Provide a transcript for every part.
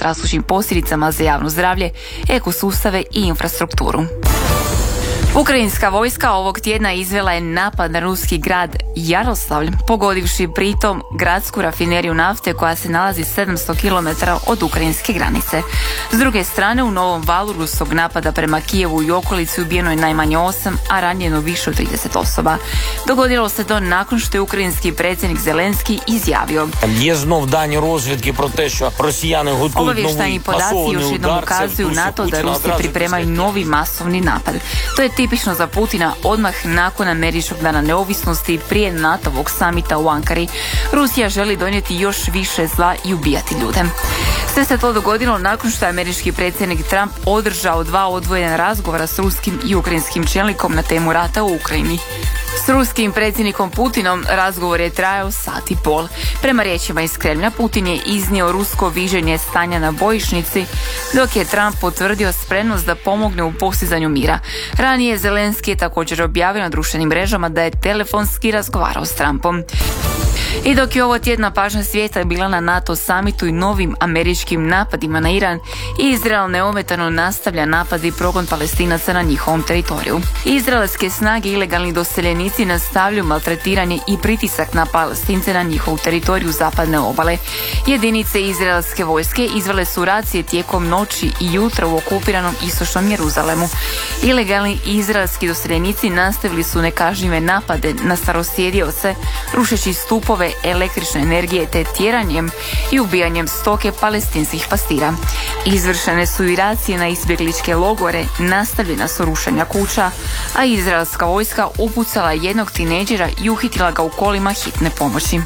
strašućim posljedicama za javno zdravlje, ekosustave i infrastrukturu. Ukrajinska vojska ovog tjedna izvela je napad na ruski grad Jaroslavl, pogodivši pritom gradsku rafineriju nafte koja se nalazi 700 km od ukrajinske granice. S druge strane, u novom valu ruskog napada prema Kijevu i okolici ubijeno je najmanje 8, a ranjeno više od 30 osoba. Dogodilo se to nakon što je ukrajinski predsjednik Zelenski izjavio: obavještajni podaci još jednom ukazuju na to da Rusi pripremaju novi masovni napad. To je tipično za Putina odmah nakon američkog dana neovisnosti prije NATO-vog samita u Ankari. Rusija želi donijeti još više zla i ubijati ljude. Sve se to dogodilo nakon što je američki predsjednik Trump održao 2 odvojena razgovora s ruskim i ukrajinskim čelnikom na temu rata u Ukrajini. S ruskim predsjednikom Putinom razgovor je trajao 1,5 sata. Prema riječima iz Kremlja, Putin je iznio rusko viđenje stanja na bojišnici, dok je Trump potvrdio spremnost da pomogne u postizanju mira. Ranije Zelenski je također objavio na društvenim mrežama da je telefonski razgovarao s Trumpom. I dok je ovo tjedna pažnja svijeta bila na NATO samitu i novim američkim napadima na Iran, Izrael neometano nastavlja napad i progon Palestinaca na njihovom teritoriju. Izraelske snage i ilegalni doseljenici nastavljaju maltretiranje i pritisak na Palestince na njihovu teritoriju zapadne obale. Jedinice izraelske vojske izvele su racije tijekom noći i jutra u okupiranom istočnom Jeruzalemu. Ilegalni izraelski doseljenici nastavili su nekažnjive napade na starosjedioce, rušeći stupove električne energije te tjeranjem i ubijanjem stoke palestinskih pastira. Izvršene su i racije na izbjegličke logore, nastavljena su rušenja kuća, a izraelska vojska upucala jednog tinejdžera i uhitila ga u kolima hitne pomoći.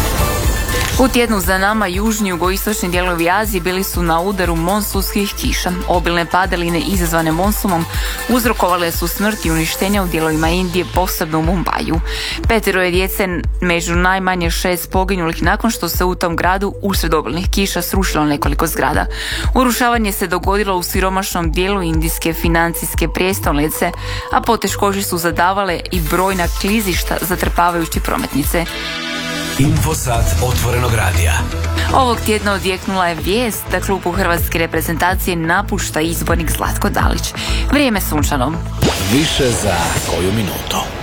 U tjednu za nama južni jugoistočni dijelovi Azije bili su na udaru monsunskih kiša. Obilne padaline izazvane monsumom uzrokovale su smrt i uništenja u dijelovima Indije, posebno u Mumbaju. 5 je djece među najmanje 6 poginulih nakon što se u tom gradu usred obilnih kiša srušilo nekoliko zgrada. Urušavanje se dogodilo u siromašnom dijelu indijske financijske prijestolnice, a poteškoće su zadavale i brojna klizišta zatrpavajući prometnice. Infosat otvorenog radija. Ovog tjedna odjeknula je vijest da klubu hrvatske reprezentacije napušta izbornik Zlatko Dalić. Vrijeme sunčano. Više za koju minutu.